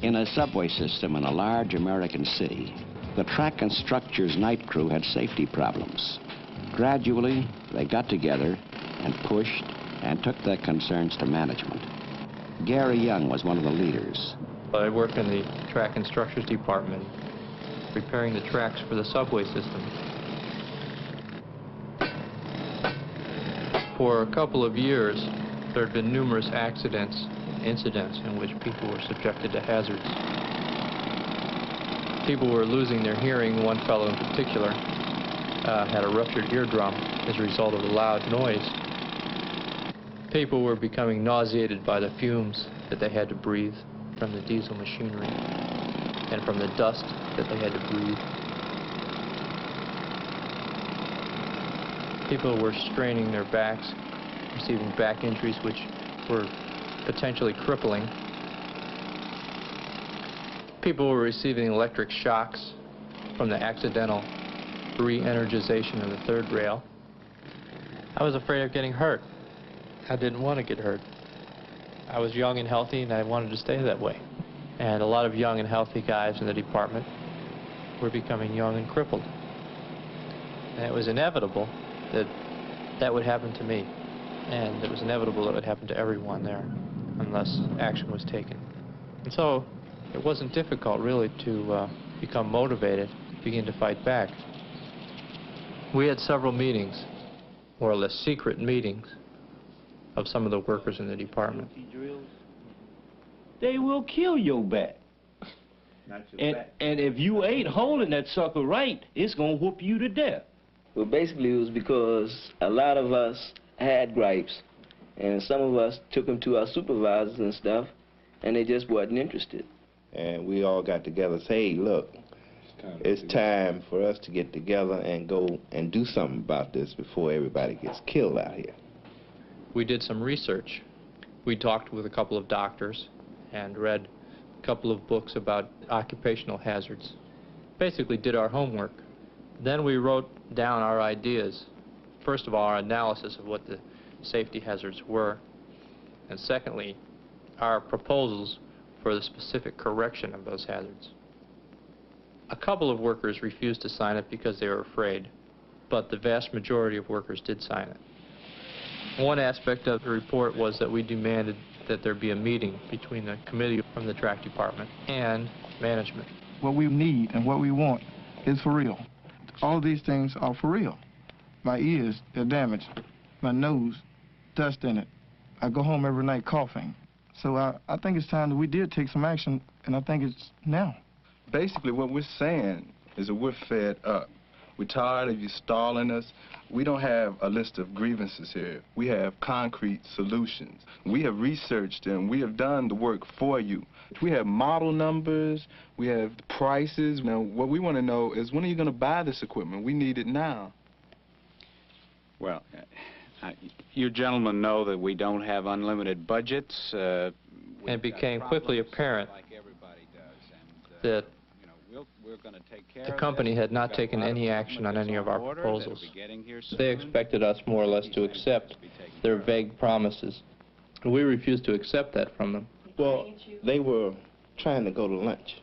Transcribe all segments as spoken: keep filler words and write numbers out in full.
In a subway system in a large American city, the track and structures night crew had safety problems. Gradually, they got together and pushed and took their concerns to management. Gary Young was one of the leaders. I worked in the track and structures department, repairing the tracks for the subway system. For a couple of years, there had been numerous accidents, incidents in which people were subjected to hazards. People were losing their hearing. One fellow in particular uh, had a ruptured eardrum as a result of the loud noise. People were becoming nauseated by the fumes that they had to breathe from the diesel machinery and from the dust that they had to breathe. People were straining their backs, receiving back injuries which were potentially crippling. People were receiving electric shocks from the accidental re-energization of the third rail. I was afraid of getting hurt. I didn't want to get hurt. I was young and healthy, and I wanted to stay that way. And a lot of young and healthy guys in the department were becoming young and crippled. And it was inevitable that that would happen to me. And it was inevitable it would happen to everyone there unless action was taken. And so it wasn't difficult, really, to uh, become motivated, begin to fight back. We had several meetings, more or less secret meetings, of some of the workers in the department. They will kill your back. Not your and, back. and if you ain't holding that sucker right, it's gonna whoop you to death. Well, basically it was because a lot of us had gripes, and some of us took them to our supervisors and stuff, and they just wasn't interested. And we all got together and said, hey, look, it's time for us to get together and go and do something about this before everybody gets killed out here. We did some research. We talked with a couple of doctors and read a couple of books about occupational hazards. Basically did our homework. Then we wrote down our ideas. First of all, our analysis of what the safety hazards were, and secondly, our proposals for the specific correction of those hazards. A couple of workers refused to sign it because they were afraid, but the vast majority of workers did sign it. One aspect of the report was that we demanded that there be a meeting between the committee from the track department and management. What we need and what we want is for real. All these things are for real. My ears, they're damaged. My nose, dust in it. I go home every night coughing. So I, I think it's time that we did take some action, and I think it's now. Basically, what we're saying is that we're fed up. We're tired of you stalling us. We don't have a list of grievances here. We have concrete solutions. We have researched and we have done the work for you. We have model numbers. We have prices. Now, what we want to know is, when are you going to buy this equipment? We need it now. Well, uh, you gentlemen know that we don't have unlimited budgets. Uh, and it became quickly apparent like everybody does, and, uh, that you know, we'll, we're going to take care the of company this. had not We've got taken a lot any of action on equipment any of our that's on order proposals. that'll be getting here soon. They expected us more or less to accept their vague promises. We refused to accept that from them. Well, they were trying to go to lunch.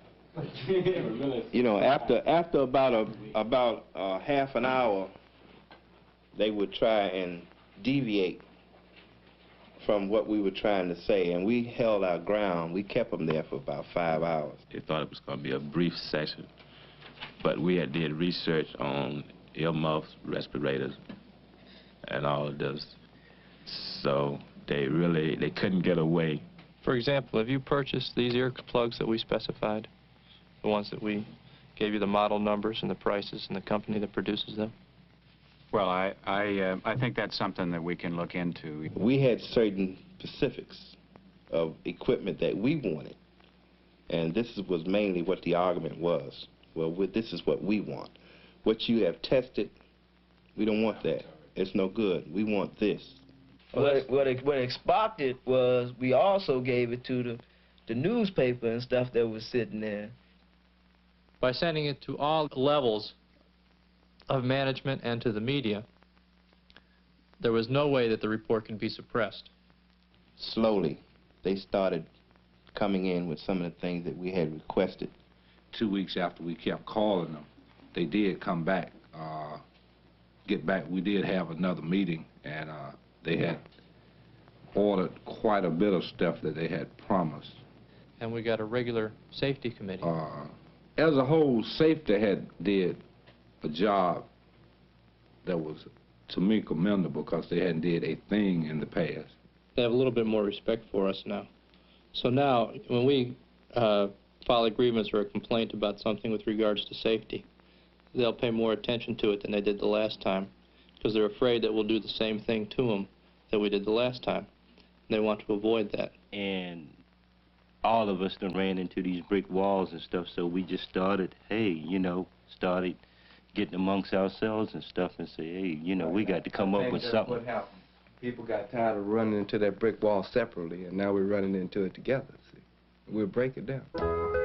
You know, after after about a about a half an hour, they would try and deviate from what we were trying to say, and we held our ground. We kept them there for about five hours. They thought it was going to be a brief session, but we had did research on earmuffs, respirators, and all of this. So they really, they couldn't get away. For example, have you purchased these earplugs that we specified? The ones that we gave you the model numbers and the prices and the company that produces them? Well, I, I, uh, I think that's something that we can look into. We had certain specifics of equipment that we wanted, and this was mainly what the argument was. Well, with, this is what we want. What you have tested, we don't want that. It's no good. We want this. What, what, what sparked it was we also gave it to the, the newspaper and stuff that was sitting there. By sending it to all levels of management and to the media, there was no way that the report can be suppressed. Slowly, they started coming in with some of the things that we had requested. Two weeks after we kept calling them, they did come back, uh, get back. We did have another meeting, and uh, they had ordered quite a bit of stuff that they had promised. And we got a regular safety committee. Uh, as a whole, safety had did a job that was, to me, commendable because they hadn't did a thing in the past. They have a little bit more respect for us now. So now, when we uh, file a grievance or a complaint about something with regards to safety, they'll pay more attention to it than they did the last time because they're afraid that we'll do the same thing to them that we did the last time. They want to avoid that. And all of us done ran into these brick walls and stuff, so we just started, hey, you know, started getting amongst ourselves and stuff and say, hey, you know, we got to come up with something. What happened. People got tired of running into that brick wall separately, and now we're running into it together. See, we'll break it down.